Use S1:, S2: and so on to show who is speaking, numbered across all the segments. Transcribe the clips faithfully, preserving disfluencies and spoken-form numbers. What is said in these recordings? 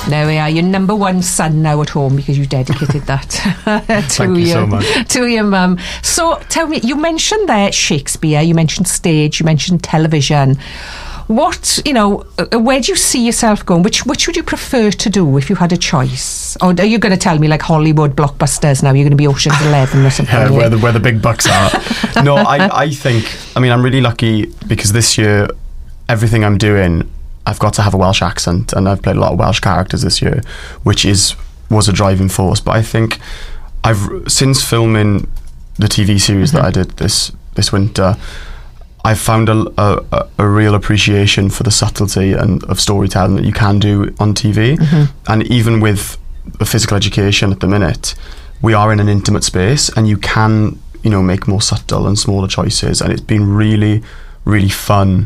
S1: There we are, your number one son now at home because you dedicated that to
S2: Thank you
S1: your,
S2: so much.
S1: to your mum. So tell me, you mentioned there Shakespeare, you mentioned stage, you mentioned television. What, you know, uh, where do you see yourself going? Which which would you prefer to do if you had a choice? Or are you going to tell me like Hollywood blockbusters now? You're going to be Ocean's Eleven or something?
S2: Yeah, where the, where the big bucks are. No, I, I think, I mean, I'm really lucky because this year, everything I'm doing, I've got to have a Welsh accent, and I've played a lot of Welsh characters this year, which is was a driving force. But I think I've, since filming the T V series mm-hmm. that I did this, this winter, I've found a, a, a real appreciation for the subtlety and of storytelling that you can do on T V. Mm-hmm. And even with the physical education at the minute, we are in an intimate space, and you can, you know, make more subtle and smaller choices. And it's been really, really fun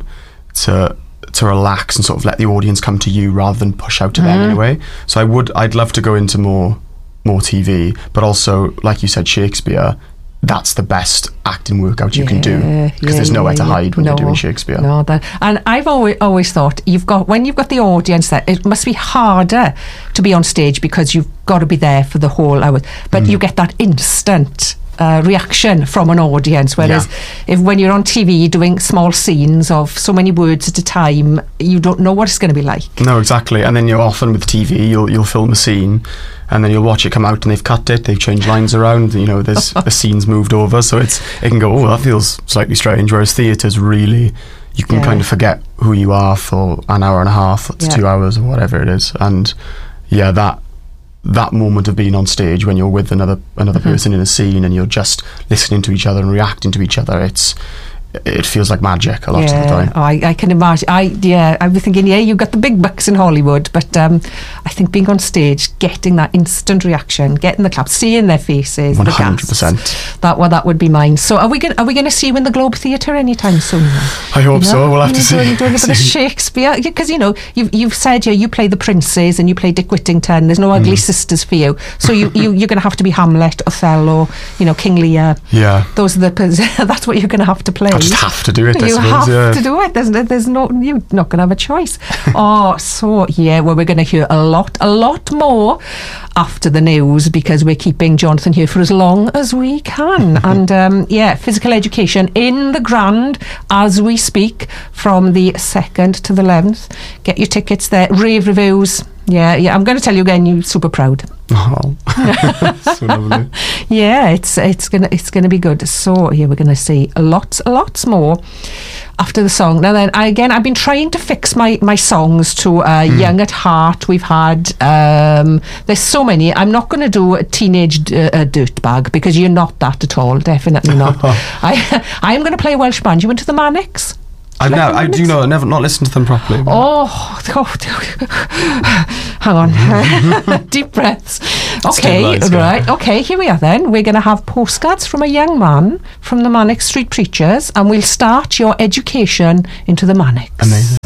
S2: to to relax and sort of let the audience come to you rather than push out to mm-hmm. them in a way. So I would, I'd love to go into more more T V, but also, like you said, Shakespeare. That's the best acting workout you yeah, can do because yeah, there's nowhere yeah, to hide when no, you're doing Shakespeare.
S1: No, that, and I've always always thought you've got when you've got the audience there, it must be harder to be on stage because you've got to be there for the whole hour. But mm. you get that instant uh, reaction from an audience. Whereas yeah. if when you're on T V, you're doing small scenes of so many words at a time, you don't know what it's going to be like.
S2: No, exactly. And then you're often with T V, you'll you'll film a scene. And then you'll watch it come out and they've cut it, they've changed lines around, you know, there's the scene's moved over, so it's it can go, oh, that feels slightly strange, whereas theatre's really, you can yeah. kind of forget who you are for an hour and a half, it's yeah. two hours or whatever it is. And yeah, that that moment of being on stage when you're with another another mm-hmm. person in a scene and you're just listening to each other and reacting to each other, it's it feels like magic a lot
S1: yeah,
S2: of the time.
S1: Oh, I, I can imagine. I yeah, I was thinking, yeah, you've got the big bucks in Hollywood, but um, I think being on stage, getting that instant reaction, getting the claps, seeing their faces,
S2: one hundred percent.
S1: The gasps, that well, that would be mine. So are we going? Are we going to see you in the Globe Theatre anytime soon?
S2: I hope you know? so. We'll have to see.
S1: Doing, doing a bit of Shakespeare, because you know you've you've said here you play the princes and you play Dick Whittington. There's no ugly mm. sisters for you, so you, you you're going to have to be Hamlet, Othello, you know, King Lear.
S2: Yeah,
S1: those are the. That's what you're going to have to play.
S2: I just have to do it. I
S1: you
S2: suppose,
S1: have
S2: yeah.
S1: to do it. There's, there's no, you're not going to have a choice. Oh, so yeah, well, we're going to hear a lot, a lot more after the news because we're keeping Jonathan here for as long as we can. And um, yeah, physical education in the Grand as we speak from the second to the eleventh. Get your tickets there. Rave reviews. Yeah, yeah. I'm going to tell you again. You're super proud.
S2: Oh, so lovely.
S1: Yeah, it's it's gonna it's gonna be good. So yeah, we're gonna see lots lots more after the song. Now then, I, again, I've been trying to fix my my songs to uh, mm. Young at Heart. We've had um, there's so many. I'm not going to do a Teenage uh, a Dirtbag because you're not that at all. Definitely not. I I am going to play a Welsh band. You went to the Manics?
S2: I know. I do know. I never not listened to them properly.
S1: Oh, oh, hang on. Deep breaths. Okay, right. Okay, here we are then. We're going to have postcards from a young man from the Manic Street Preachers, and we'll start your education into the Manics.
S2: Amazing.